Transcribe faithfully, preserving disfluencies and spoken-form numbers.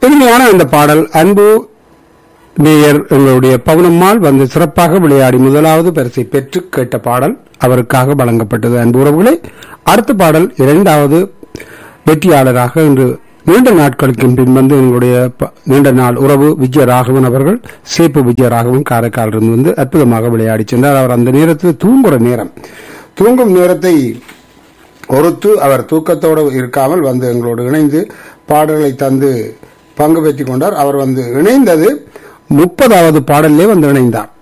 இனிமையான இந்த பாடல் அன்பு நேயர் எங்களுடைய பவுனம்மாள் வந்து சிறப்பாக விளையாடி முதலாவது பரிசை பெற்று கேட்ட பாடல் அவருக்காக வழங்கப்பட்டது. அன்பு உறவுகளே, அடுத்த பாடல் இரண்டாவது வெற்றியாளராக இன்று நீண்ட நாட்களுக்கு பின் வந்து எங்களுடைய நீண்ட நாள் உறவு விஜயராகவன் அவர்கள், சேப்பு விஜயராகவன் காரைக்காலிலிருந்து வந்து அற்புதமாக விளையாடி சென்றார். அவர் அந்த நேரத்தில் தூங்குற நேரம், தூங்கும் நேரத்தை ஒருத்து அவர் தூக்கத்தோடு இருக்காமல் வந்து எங்களோடு இணைந்து பாடல்களை தந்து பங்கு பெற்றுக் கொண்டார். அவர் வந்து இணைந்தது முப்பதாவது பாடலிலே வந்து இணைந்தார்.